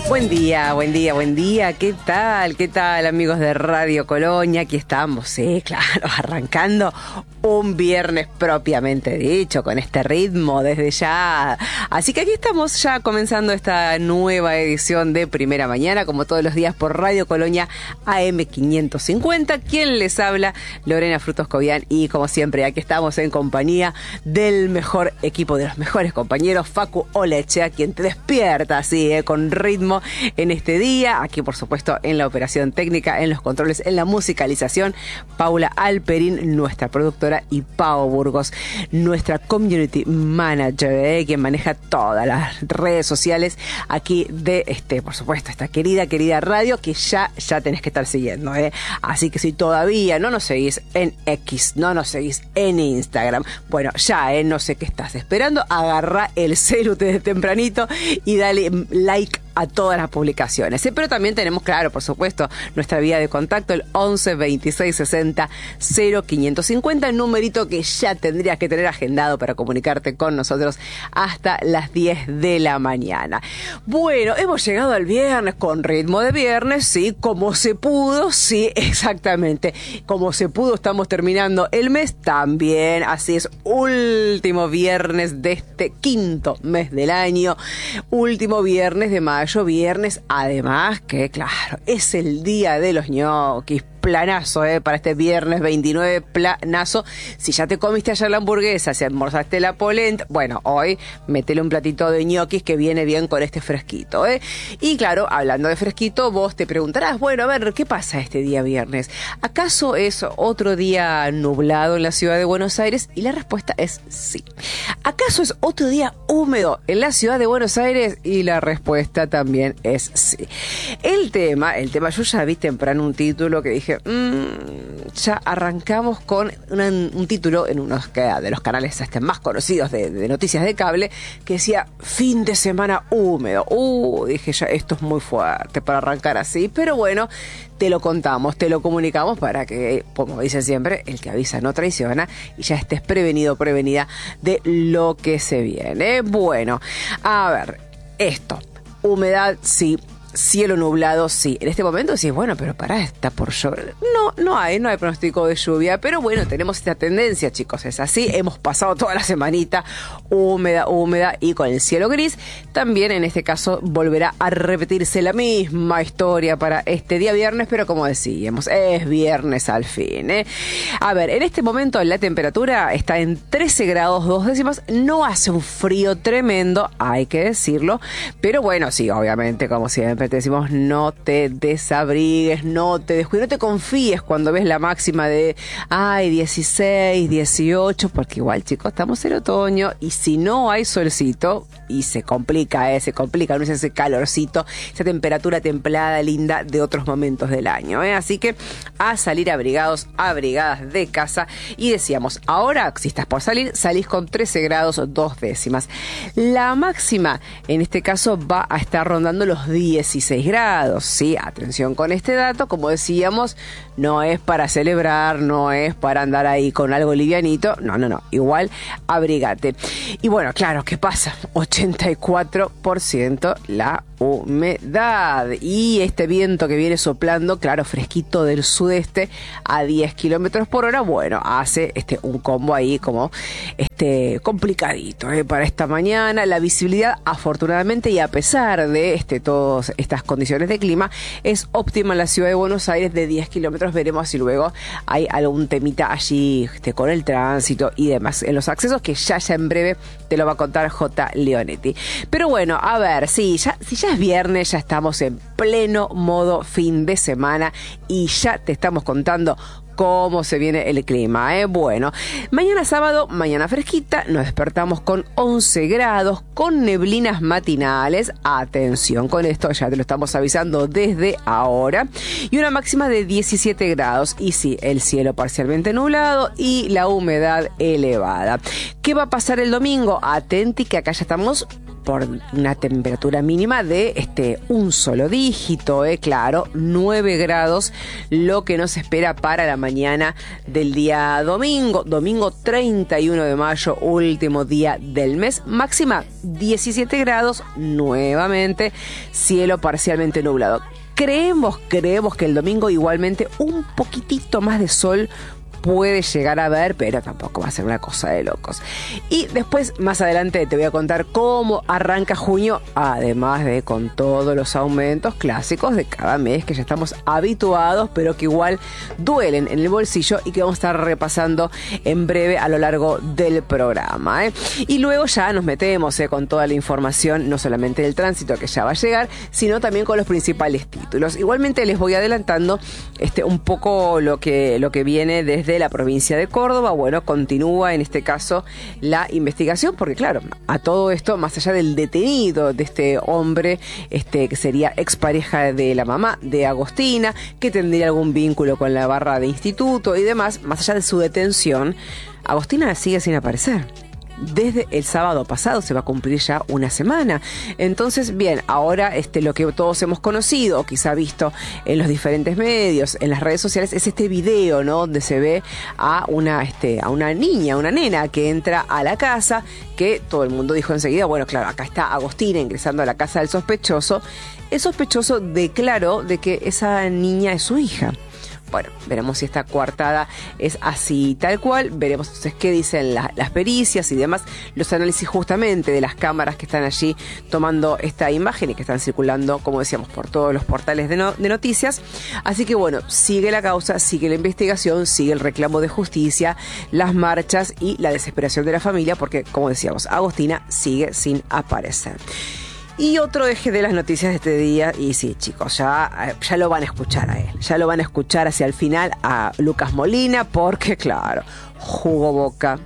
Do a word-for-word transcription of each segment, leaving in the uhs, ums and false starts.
Buen día, buen día, buen día. ¿Qué tal? ¿Qué tal, amigos de Radio Colonia? Aquí estamos, sí, claro, arrancando un viernes propiamente dicho, con este ritmo desde ya. Así que aquí estamos ya comenzando esta nueva edición de Primera Mañana, como todos los días por Radio Colonia A M quinientos cincuenta. Quien les habla, Lorena Frutos Cobian, y como siempre, aquí estamos en compañía del mejor equipo, de los mejores compañeros, Facu Olechea, quien te despierta así, eh, con ritmo en este día. Aquí, por supuesto, en la operación técnica, en los controles, en la musicalización, Paula Alperín, nuestra productora, y Pau Burgos, nuestra community manager, eh, quien maneja todas las redes sociales aquí de, este, por supuesto, esta querida, querida radio que ya, ya tenés que estar siguiendo, eh. Así que si todavía no nos seguís en X, no nos seguís en Instagram, bueno, ya, eh, no sé qué estás esperando, agarra el celu desde tempranito y dale like a todas las publicaciones. Sí, pero también tenemos, claro, por supuesto, nuestra vía de contacto, el once veintiséis sesenta cero quinientos cincuenta, numerito que ya tendrías que tener agendado para comunicarte con nosotros hasta las diez de la mañana. Bueno, hemos llegado al viernes con ritmo de viernes, sí, como se pudo, sí, exactamente. Como se pudo, estamos terminando el mes también, así es, último viernes de este quinto mes del año, último viernes de mayo. Viernes, además que, claro, es el día de los ñoquis. Planazo, eh, para este viernes veintinueve, planazo. Si ya te comiste ayer la hamburguesa, si almorzaste la polenta, bueno, hoy metele un platito de ñoquis que viene bien con este fresquito, eh. Y claro, hablando de fresquito, vos te preguntarás, bueno, a ver, ¿qué pasa este día viernes? ¿Acaso es otro día nublado en la ciudad de Buenos Aires? Y la respuesta es sí. ¿Acaso es otro día húmedo en la ciudad de Buenos Aires? Y la respuesta también es sí. El tema, el tema, yo ya vi temprano un título que dije, Mmm, ya arrancamos con una, un título en uno de los canales este, más conocidos de, de noticias de cable que decía fin de semana húmedo. Uh, dije ya, esto es muy fuerte para arrancar así, pero bueno, te lo contamos, te lo comunicamos para que, como dice siempre, el que avisa no traiciona y ya estés prevenido, prevenida de lo que se viene. Bueno, a ver, esto, humedad, sí. Cielo nublado, sí. En este momento sí, bueno, pero pará, está por llover. No, no hay, no hay pronóstico de lluvia, pero bueno, tenemos esta tendencia, chicos, es así. Hemos pasado toda la semanita húmeda, húmeda y con el cielo gris. También en este caso volverá a repetirse la misma historia para este día viernes, pero como decíamos, es viernes al fin, ¿eh? A ver, en este momento la temperatura está en trece grados dos décimas. No hace un frío tremendo, hay que decirlo, pero bueno, sí, obviamente, como siempre te decimos, no te desabrigues, no te descuides, no te confíes cuando ves la máxima de ay, dieciséis, dieciocho, porque igual, chicos, estamos en otoño y si no hay solcito, y se complica, eh, se complica, no es ese calorcito, esa temperatura templada, linda de otros momentos del año, eh. Así que a salir abrigados, abrigadas de casa. Y decíamos, ahora, si estás por salir, salís con trece grados dos décimas. La máxima, en este caso, va a estar rondando los dieciséis grados, ¿sí? Atención con este dato, como decíamos, no es para celebrar, no es para andar ahí con algo livianito, no, no, no, igual abrigate. Y bueno, claro, ¿qué pasa? ochenta y cuatro por ciento la humedad y este viento que viene soplando, claro, fresquito del sudeste a diez kilómetros por hora, bueno, hace este un combo ahí como este complicadito, ¿eh? Para esta mañana. La visibilidad, afortunadamente, y a pesar de este todas estas condiciones de clima, es óptima en la ciudad de Buenos Aires de diez kilómetros. Veremos si luego hay algún temita allí este, con el tránsito y demás en los accesos, que ya ya en breve te lo va a contar J. Leonetti. Pero bueno, a ver, sí, ya, si ya es viernes, ya estamos en pleno modo fin de semana y ya te estamos contando cómo se viene el clima, ¿eh? Bueno, mañana sábado, mañana fresquita, nos despertamos con once grados, con neblinas matinales, atención con esto, ya te lo estamos avisando desde ahora, y una máxima de diecisiete grados, y sí, el cielo parcialmente nublado y la humedad elevada. ¿Qué va a pasar el domingo? Atenti que acá ya estamos por una temperatura mínima de este un solo dígito, eh, claro, nueve grados, lo que nos espera para la mañana del día domingo, domingo treinta y uno de mayo, último día del mes, máxima diecisiete grados, nuevamente cielo parcialmente nublado. Creemos, creemos que el domingo igualmente un poquitito más de sol puede llegar a ver, pero tampoco va a ser una cosa de locos. Y después, más adelante, te voy a contar cómo arranca junio, además de con todos los aumentos clásicos de cada mes que ya estamos habituados, pero que igual duelen en el bolsillo y que vamos a estar repasando en breve a lo largo del programa, ¿eh? Y luego ya nos metemos ¿eh? con toda la información, no solamente del tránsito que ya va a llegar, sino también con los principales títulos. Igualmente les voy adelantando este, un poco lo que, lo que viene desde de la provincia de Córdoba. Bueno, continúa en este caso la investigación, porque claro, a todo esto, más allá del detenido de este hombre, este que sería expareja de la mamá de Agostina, que tendría algún vínculo con la barra de instituto y demás, más allá de su detención, Agostina sigue sin aparecer. Desde el sábado pasado se va a cumplir ya una semana. Entonces, bien, ahora este, lo que todos hemos conocido, o quizá visto en los diferentes medios, en las redes sociales, es este video, ¿no? Donde se ve a una, este, a una niña, una nena que entra a la casa, que todo el mundo dijo enseguida, bueno, claro, acá está Agostina ingresando a la casa del sospechoso. El sospechoso declaró de que esa niña es su hija. Bueno, veremos si esta coartada es así tal cual, veremos entonces qué dicen la, las pericias y demás, los análisis justamente de las cámaras que están allí tomando esta imagen y que están circulando, como decíamos, por todos los portales de, no, de noticias. Así que bueno, sigue la causa, sigue la investigación, sigue el reclamo de justicia, las marchas y la desesperación de la familia, porque como decíamos, Agostina sigue sin aparecer. Y otro eje de las noticias de este día, y sí, chicos, ya, ya lo van a escuchar a él, ya lo van a escuchar hacia el final a Lucas Molina, porque claro, jugó Boca,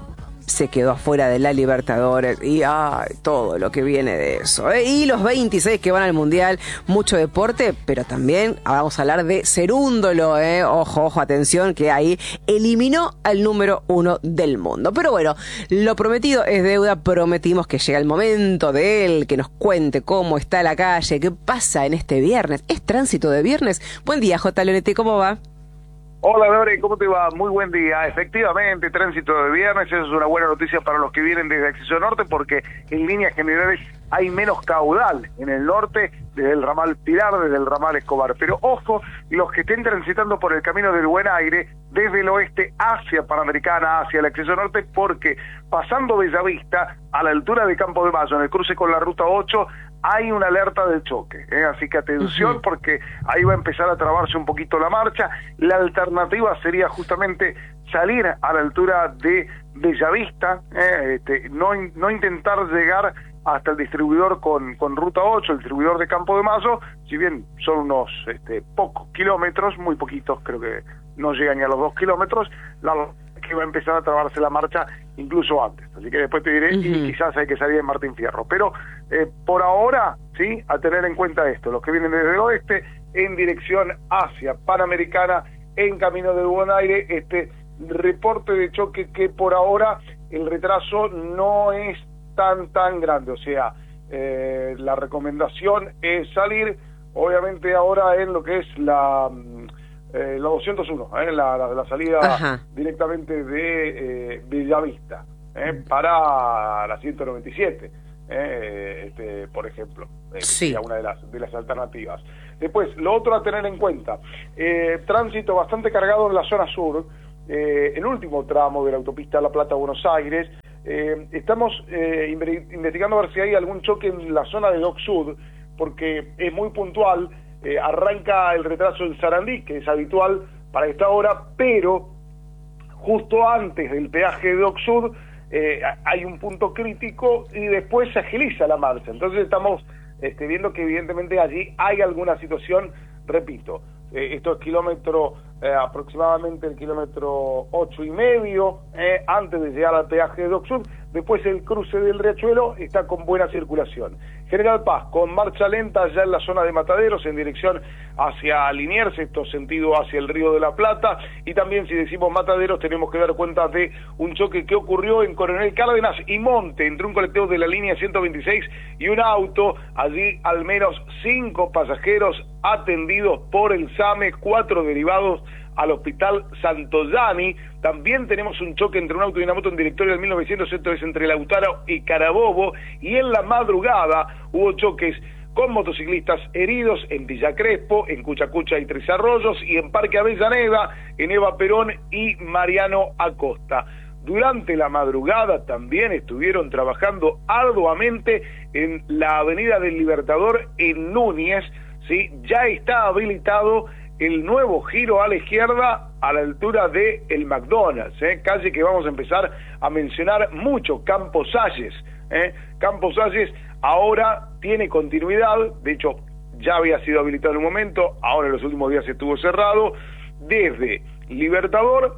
se quedó afuera de la Libertadores y ay, todo lo que viene de eso, ¿eh? Y los veintiséis que van al Mundial, mucho deporte, pero también vamos a hablar de Cerúndolo, ¿eh? Ojo, ojo, atención, que ahí eliminó al número uno del mundo. Pero bueno, lo prometido es deuda, prometimos que llega el momento de él, que nos cuente cómo está la calle, qué pasa en este viernes. ¿Es tránsito de viernes? Buen día, J. Leonetti, ¿cómo va? Hola Lore, ¿cómo te va? Muy buen día. Efectivamente, tránsito de viernes, eso es una buena noticia para los que vienen desde Acceso Norte, porque en líneas generales hay menos caudal en el norte, desde el ramal Pilar, desde el ramal Escobar. Pero ojo, los que estén transitando por el camino del Buen Aire, desde el oeste hacia Panamericana, hacia el Acceso Norte, porque pasando Bellavista, a la altura de Campo de Mayo, en el cruce con la Ruta ocho, hay una alerta de choque, ¿eh? Así que atención, uh-huh. porque ahí va a empezar a trabarse un poquito la marcha. La alternativa sería justamente salir a la altura de Bellavista, ¿eh? este, no, no intentar llegar hasta el distribuidor con, con Ruta ocho, el distribuidor de Campo de Mayo, si bien son unos este, pocos kilómetros, muy poquitos, creo que no llegan ni a los dos kilómetros, la que va a empezar a trabarse la marcha incluso antes, así que después te diré, uh-huh. y quizás hay que salir en Martín Fierro, pero eh, por ahora, sí, a tener en cuenta esto, los que vienen desde el oeste, en dirección hacia Panamericana, en camino de Buen Aire, este reporte de choque que por ahora el retraso no es tan tan grande, o sea, eh, la recomendación es salir, obviamente ahora en lo que es la... Eh, la doscientos uno, eh, la, la, la salida Ajá. directamente de eh, Bellavista, eh, para la ciento noventa y siete, eh, este, por ejemplo, eh, sí. sería una de las, de las alternativas. Después, lo otro a tener en cuenta, eh, tránsito bastante cargado en la zona sur, eh, el último tramo de la autopista La Plata-Buenos Aires. Eh, estamos eh, investigando a ver si hay algún choque en la zona de Dock Sud, porque es muy puntual. Eh, arranca el retraso en Sarandí, que es habitual para esta hora, pero justo antes del peaje de Dock Sud eh, hay un punto crítico y después se agiliza la marcha. Entonces estamos este, viendo que evidentemente allí hay alguna situación, repito, eh, esto es kilómetro, eh, aproximadamente el kilómetro ocho y medio, eh, antes de llegar al peaje de Dock Sud, Después el cruce del Riachuelo está con buena circulación. General Paz con marcha lenta ya en la zona de Mataderos en dirección hacia Liniers, esto sentido hacia el Río de la Plata, y también si decimos Mataderos tenemos que dar cuenta de un choque que ocurrió en Coronel Cárdenas y Monte entre un colectivo de la línea ciento veintiséis y un auto. Allí al menos cinco pasajeros atendidos por el SAME, cuatro derivados al Hospital Santoyani. También tenemos un choque entre un auto y una moto en directorio del mil novecientos, esto es entre Lautaro y Carabobo, y en la madrugada hubo choques con motociclistas heridos en Villa Crespo, en Cuchacucha y Tres Arroyos, y en Parque Avellaneda, en Eva Perón y Mariano Acosta. Durante la madrugada también estuvieron trabajando arduamente en la Avenida del Libertador en Núñez, ¿sí? Ya está habilitado el nuevo giro a la izquierda a la altura de el McDonald's, ¿eh? Calle que vamos a empezar a mencionar mucho, Campos Salles, ¿eh? Campos Salles ahora tiene continuidad, de hecho ya había sido habilitado en un momento, ahora en los últimos días estuvo cerrado, desde Libertador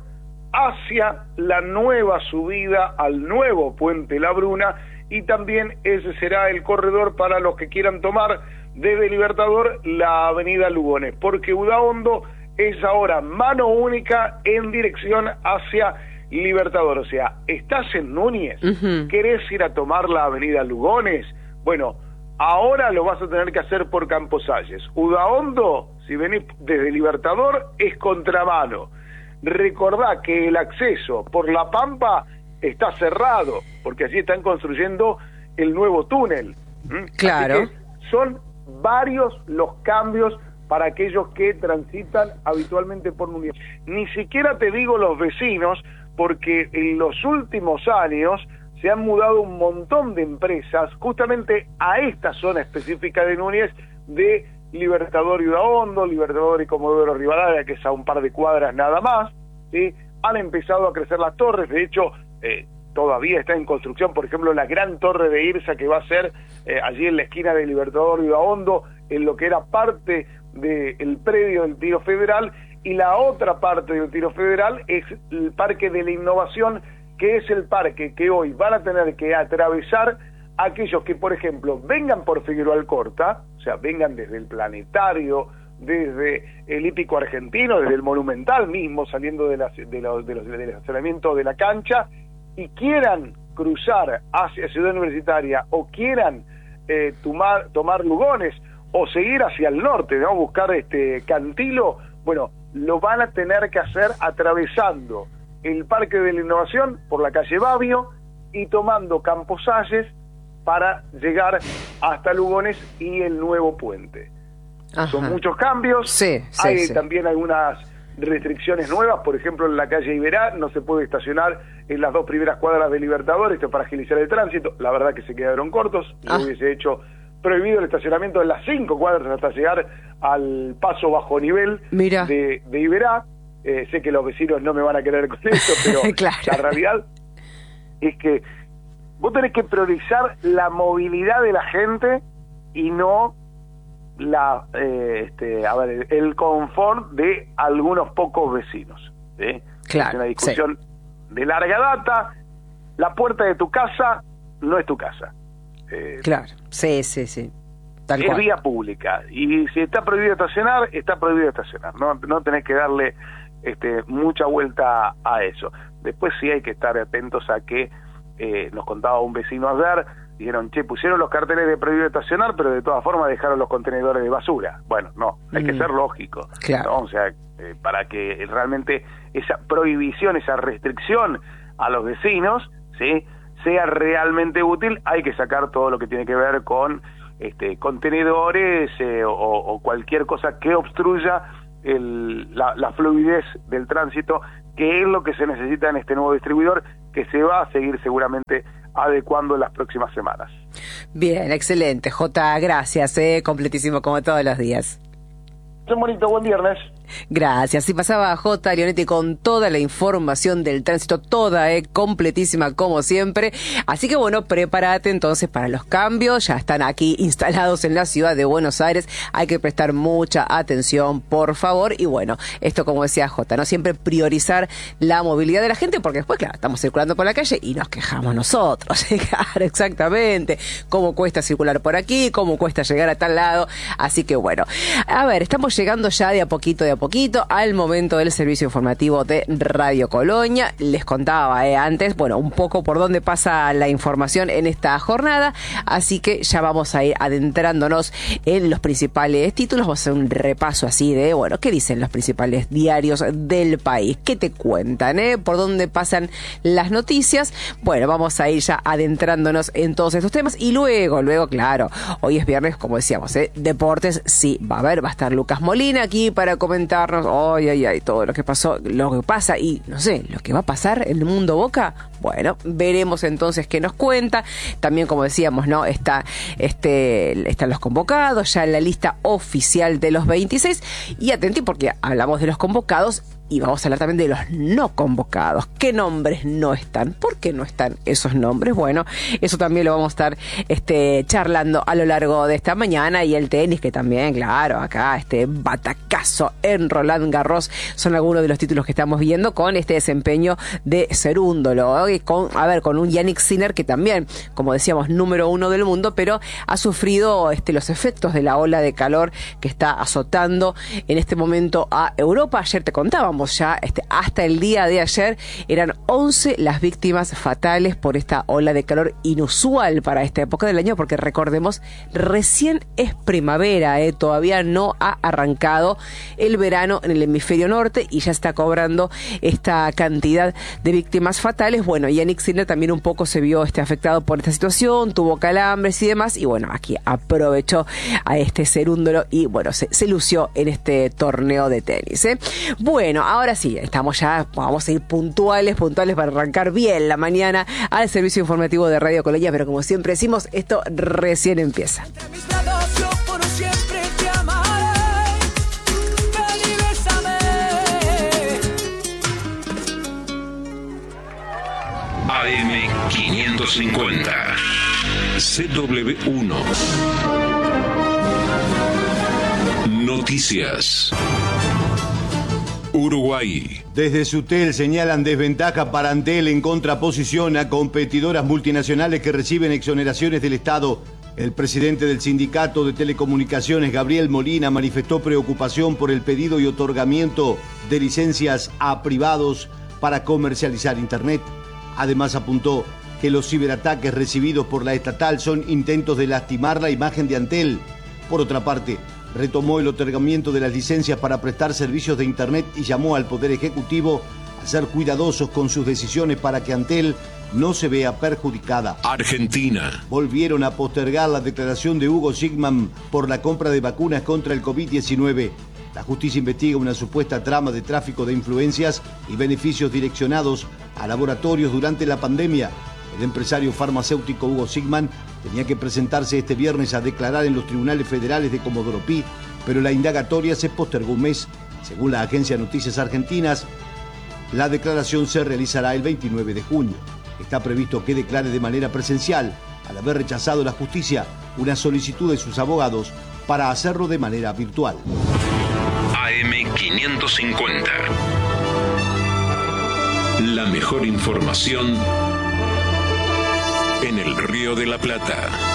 hacia la nueva subida al nuevo Puente La Bruna, y también ese será el corredor para los que quieran tomar desde Libertador la avenida Lugones, porque Udaondo es ahora mano única en dirección hacia Libertador. O sea, estás en Núñez, uh-huh. ¿Querés ir a tomar la avenida Lugones? Bueno, ahora lo vas a tener que hacer por Campos Salles. Udaondo, si venís desde Libertador, es contramano. Recordá que el acceso por La Pampa está cerrado, porque allí están construyendo el nuevo túnel. ¿Mm? Claro. Así que son varios los cambios para aquellos que transitan habitualmente por Núñez. Ni siquiera te digo los vecinos, porque en los últimos años se han mudado un montón de empresas justamente a esta zona específica de Núñez, de Libertador y Udaondo, Libertador y Comodoro Rivadavia, que es a un par de cuadras nada más, ¿sí? Han empezado a crecer las torres, de hecho, eh, todavía está en construcción, por ejemplo, la gran torre de Irsa que va a ser eh, allí en la esquina de Libertador y Udaondo, en lo que era parte del predio del Tiro Federal, y la otra parte del Tiro Federal es el Parque de la Innovación, que es el parque que hoy van a tener que atravesar aquellos que, por ejemplo, vengan por Figueroa Alcorta, o sea, vengan desde el Planetario, desde el Hípico Argentino, desde el Monumental mismo, saliendo de, la, de, los, de los, del estacionamiento de la cancha, y quieran cruzar hacia Ciudad Universitaria o quieran eh, tomar, tomar Lugones o seguir hacia el norte, ¿no? Buscar este Cantilo, bueno, lo van a tener que hacer atravesando el Parque de la Innovación por la calle Babio y tomando Campos Salles para llegar hasta Lugones y el nuevo puente. Ajá. Son muchos cambios, sí, sí, hay sí. también algunas restricciones nuevas, por ejemplo en la calle Iberá no se puede estacionar en las dos primeras cuadras de Libertador, esto para agilizar el tránsito, la verdad que se quedaron cortos, ah. Yo hubiese hecho prohibido el estacionamiento en las cinco cuadras hasta llegar al paso bajo nivel Mira. de, de Iberá. Eh, sé que los vecinos no me van a querer con esto, pero claro. La realidad es que vos tenés que priorizar la movilidad de la gente y no la eh, este, a ver, el confort de algunos pocos vecinos, ¿sí? Claro, es una discusión sí. de larga data. La puerta de tu casa no es tu casa. Eh, claro, sí, sí, sí. Tal es cual. Vía pública y si está prohibido estacionar, está prohibido estacionar. No, no tenés que darle este, mucha vuelta a eso. Después sí hay que estar atentos a que eh, nos contaba un vecino ayer. Dijeron, che, pusieron los carteles de prohibido estacionar, pero de todas formas dejaron los contenedores de basura. Bueno, no, hay mm. que ser lógico. Claro. ¿No? O sea, eh, para que realmente esa prohibición, esa restricción a los vecinos, ¿sí?, sea realmente útil, hay que sacar todo lo que tiene que ver con este, contenedores eh, o, o cualquier cosa que obstruya el, la, la fluidez del tránsito, que es lo que se necesita en este nuevo distribuidor, que se va a seguir seguramente adecuando en las próximas semanas. Bien, excelente, Jota, gracias, eh, completísimo como todos los días. Un bonito, buen viernes. Gracias. Y pasaba J. Leonetti con toda la información del tránsito, toda, eh, completísima como siempre. Así que bueno, prepárate entonces para los cambios. Ya están aquí instalados en la ciudad de Buenos Aires. Hay que prestar mucha atención, por favor. Y bueno, esto como decía J, ¿no? Siempre priorizar la movilidad de la gente, porque después, claro, estamos circulando por la calle y nos quejamos nosotros. Claro, exactamente. Cómo cuesta circular por aquí, cómo cuesta llegar a tal lado. Así que bueno, a ver, estamos llegando ya de a poquito, de a poquito al momento del servicio informativo de Radio Colonia. Les contaba eh, antes, bueno, un poco por dónde pasa la información en esta jornada, así que ya vamos a ir adentrándonos en los principales títulos. Vamos a hacer un repaso así de, bueno, ¿qué dicen los principales diarios del país? ¿Qué te cuentan, eh? ¿Por dónde pasan las noticias? Bueno, vamos a ir ya adentrándonos en todos estos temas y luego, luego, claro, hoy es viernes, como decíamos, eh, deportes, sí, va a haber, va a estar Lucas Molina aquí para comentarnos, ay, ay, ay, todo lo que pasó, lo que pasa y, no sé, lo que va a pasar en el mundo Boca. Bueno, veremos entonces qué nos cuenta. También, como decíamos, ¿no? Está, este, están los convocados, ya en la lista oficial de los veintiséis. Y atenti porque hablamos de los convocados y vamos a hablar también de los no convocados. ¿Qué nombres no están? ¿Por qué no están esos nombres? Bueno, eso también lo vamos a estar este, charlando a lo largo de esta mañana. Y el tenis, que también, claro, acá este batacazo en Roland Garros son algunos de los títulos que estamos viendo con este desempeño de Cerúndolo, ¿eh? Con, a ver, con un Jannik Sinner que también, como decíamos, número uno del mundo, pero ha sufrido este, los efectos de la ola de calor que está azotando en este momento a Europa. Ayer te contábamos ya, este, hasta el día de ayer eran once las víctimas fatales por esta ola de calor inusual para esta época del año, porque recordemos, recién es primavera, ¿eh? Todavía no ha arrancado el verano en el hemisferio norte y ya está cobrando esta cantidad de víctimas fatales. Bueno, Jannik Sinner también un poco se vio este, afectado por esta situación, tuvo calambres y demás, y bueno, aquí aprovechó a este Cerúndolo y bueno, se, se lució en este torneo de tenis, ¿eh? Bueno, ahora sí, estamos ya, vamos a ir puntuales, puntuales para arrancar bien la mañana al servicio informativo de Radio Colonia, pero como siempre decimos, esto recién empieza. A M quinientos cincuenta C W uno Noticias. Uruguay. Desde Sutel señalan desventaja para Antel en contraposición a competidoras multinacionales que reciben exoneraciones del Estado. El presidente del Sindicato de Telecomunicaciones, Gabriel Molina, manifestó preocupación por el pedido y otorgamiento de licencias a privados para comercializar Internet. Además apuntó que los ciberataques recibidos por la estatal son intentos de lastimar la imagen de Antel. Por otra parte, retomó el otorgamiento de las licencias para prestar servicios de Internet y llamó al Poder Ejecutivo a ser cuidadosos con sus decisiones para que Antel no se vea perjudicada. Argentina. Volvieron a postergar la declaración de Hugo Sigman por la compra de vacunas contra el COVID diecinueve. La justicia investiga una supuesta trama de tráfico de influencias y beneficios direccionados a laboratorios durante la pandemia. El empresario farmacéutico Hugo Sigman tenía que presentarse este viernes a declarar en los tribunales federales de Comodoro Pi, pero la indagatoria se postergó un mes. Según la agencia Noticias Argentinas, la declaración se realizará el veintinueve de junio. Está previsto que declare de manera presencial, al haber rechazado la justicia una solicitud de sus abogados para hacerlo de manera virtual. A M quinientos cincuenta. La mejor información en el Río de la Plata.